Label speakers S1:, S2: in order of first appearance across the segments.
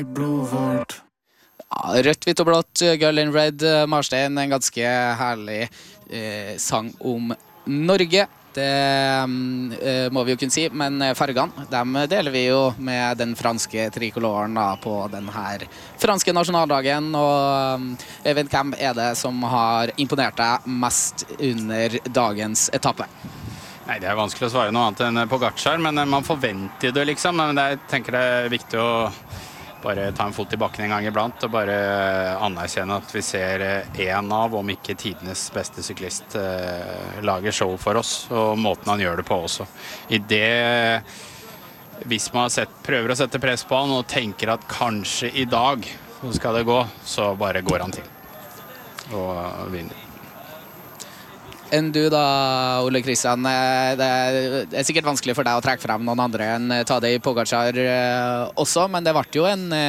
S1: Blod vårt.
S2: Ja, rødt, hvitt og blått, Girl in Red, Marstein, en ganske herlig sang om Norge. Det må vi jo kunne si, men fargene, dem deler vi jo med den franske trikoloren da, på denne franske nasjonaldagen. Og Eivind, hvem er det som har imponert deg mest under dagens etappe?
S3: Nei, det er vanskelig å svare noe annet enn Pogačar, men man forventer det liksom. Men jeg tenker det er viktig å bare ta en fot i bakken en gang iblant og bare anerkjenne at vi ser en av, om ikke tidenes beste syklist, lager show for oss, og måten han gjør det på også. I det, hvis man prøver å sette press på han og tenker at kanskje i dag så skal det gå, så bare går han til og vinner.
S2: Enn du da, Ole Kristian, det er sikkert vanskelig for deg å trekke frem noen andre enn Tadej Pogačar også, men det ble jo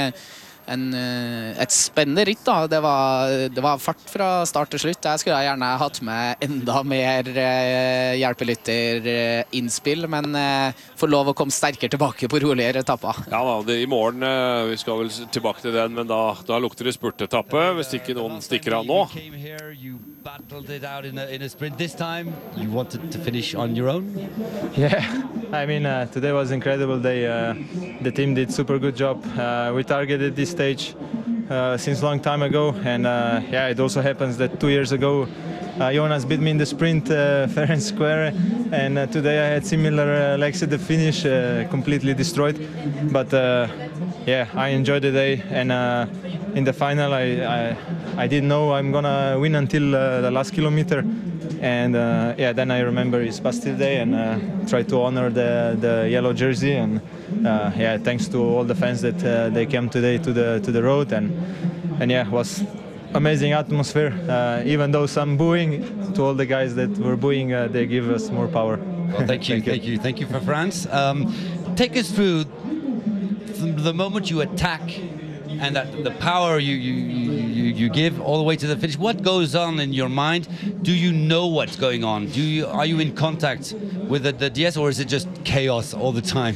S2: et spennende ritt da. Det var fart fra start til slutt. Jeg skulle gjerne hatt med enda mer hjelpelytter-innspill, men får lov å komme sterkere tilbake på roligere etapper.
S4: Ja da, I morgen, vi skal vel tilbake til den, men da lukter det spurtetappe, hvis ikke noen stikker av nå.
S5: Battled it out in a sprint this time. You wanted to finish on your own?
S6: Yeah, I mean, today was an incredible day. The team did super good job. We targeted this stage since a long time ago, and yeah, it also happens that 2 years ago Jonas beat me in the sprint fair and square, and today I had similar legs at the finish, completely destroyed. But yeah, I enjoyed the day, and in the final I didn't know I'm gonna win until the last kilometer, and yeah, then I remember it's Bastille Day and try to honor the yellow jersey, and yeah, thanks to all the fans that they came today to the road, and yeah, it was amazing atmosphere. Even though some booing, to all the guys that were booing, they give us more power.
S5: Well, thank you for France. Take us through the moment you attack and that the power you give all the way to the finish. What goes on in your mind? Do you know what's going on? Are you in contact with the DS, or is it just chaos all the time?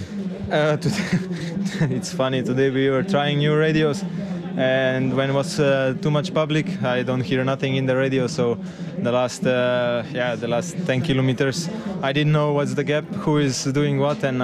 S6: It's funny, today we were trying new radios, and when it was too much public, I don't hear nothing in the radio. So the last 10 kilometers, I didn't know what's the gap, who is doing what, and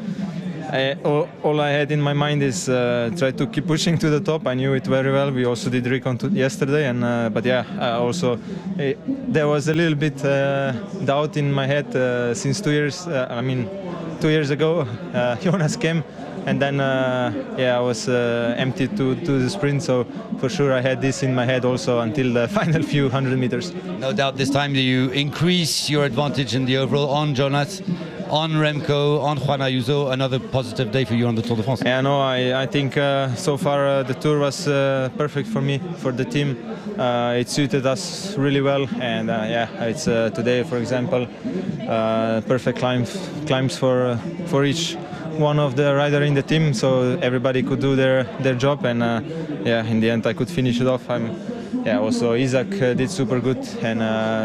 S6: all I had in my mind is try to keep pushing to the top. I knew it very well. We also did recon yesterday, and but yeah, also there was a little bit doubt in my head since 2 years. I mean, 2 years ago, Jonas came. And then, yeah, I was empty to the sprint, so for sure I had this in my head also until the final few 100 meters.
S5: No doubt this time you increase your advantage in the overall on Jonas, on Remco, on Juan Ayuso. Another positive day for you on the Tour de France.
S6: Yeah, no, I think so far the Tour was perfect for me, for the team. It suited us really well, and yeah, it's today, for example, perfect climbs for each one of the rider in the team, so everybody could do their job, and yeah, in the end I could finish it off. Yeah, also Isaac did super good, and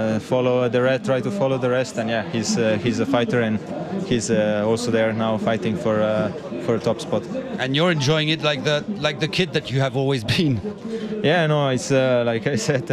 S6: try to follow the rest, and yeah, he's a fighter, and he's also there now fighting for a top spot.
S5: And you're enjoying it like the kid that you have always been.
S6: Yeah, no, it's like I said,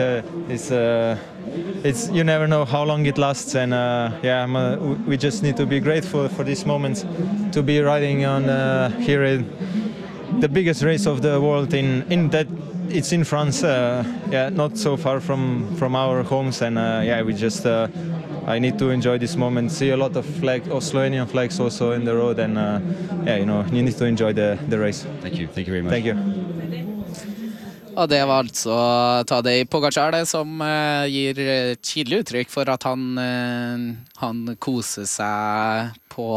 S6: it's you never know how long it lasts, and yeah, we just need to be grateful for these moments, to be riding on here in the biggest race of the world in that it's in France, yeah, not so far from our homes, and yeah, we just I need to enjoy this moment. See a lot of Slovenian flags also in the road, and yeah, you know, you need to enjoy the race.
S5: Thank you very much.
S6: Thank you.
S2: Og det var altså Tadej Pogačar som gir tydelig uttrykk for at han koser seg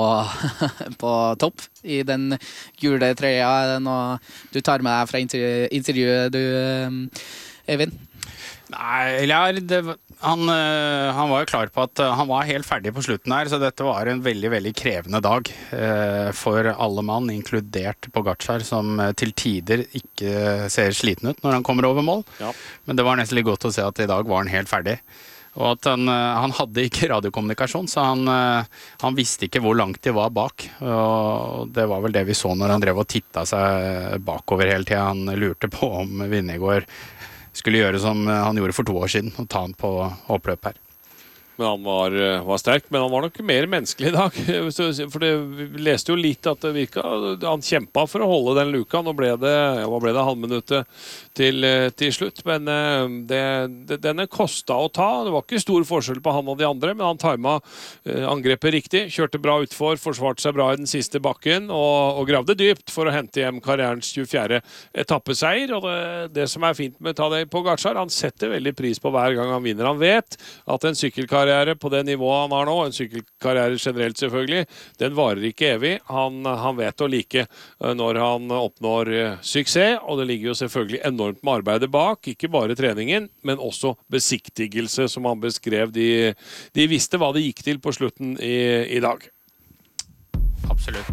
S2: på topp i den gule trøya. Er det noe du tar med deg fra intervjuet, du, Eivind?
S3: Nei, han var jo klar på at han var helt ferdig på slutten her, så dette var en veldig, veldig krevende dag for alle mann, inkludert Pogačar, som til tider ikke ser sliten ut når han kommer over mål. Ja. Men det var nesten litt godt å se at i dag var han helt ferdig. Og at han hadde ikke radiokommunikasjon, så han visste ikke hvor langt de var bak. Og det var vel det vi så når han drev og tittet seg bakover hele tiden. Han lurte på om Vingegaard skulle gjøre som han gjorde for 2 år siden, og ta han på oppløp her.
S4: Men han var sterk, men han var nok mer menneskelig I dag. For vi leste jo litt at det virket, han kjempet for å holde den luka. Nå ble det, hva ble det, halvminuttet til slutt, men denne kostet å ta. Det var ikke stor forskjell på han og de andre, men han timet angrepet riktig, kjørte bra utfor, forsvarte seg bra I den siste bakken, og gravde dypt for å hente hjem karrierens 24. etappeseier. Og det som fint med Tadej Pogačar, han setter veldig pris på hver gang han vinner. Han vet at en sykkelkarriere på det nivået han har nå, en sykkelkarriere generelt selvfølgelig, den varer ikke evig. Han vet å like når han oppnår suksess, og det ligger jo selvfølgelig enormt med arbeidet bak, ikke bare treningen, men også besiktigelse, som han beskrev. De visste hva det gikk til på slutten I dag.
S3: Absolutt.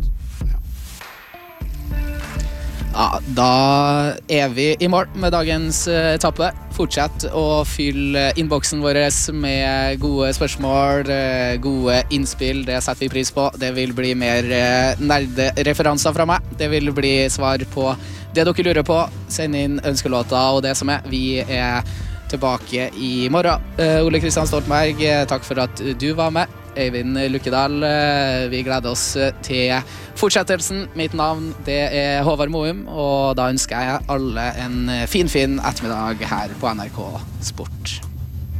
S2: Ja, da vi I mål med dagens etappe. Fortsett å fylle innboksen vår med gode spørsmål, gode innspill. Det setter vi pris på. Det vil bli mer nerdereferanser fra meg. Det vil bli svar på det dere lurer på. Send inn ønskelåter og det som Vi tilbake I morgen. Ole Kristian Stoltenberg, takk for at du var med. Eivind Lukkedal, vi gleder oss til fortsettelsen. Mitt navn, det Håvard Moum, og da ønsker jeg alle en fin ettermiddag her på NRK Sport.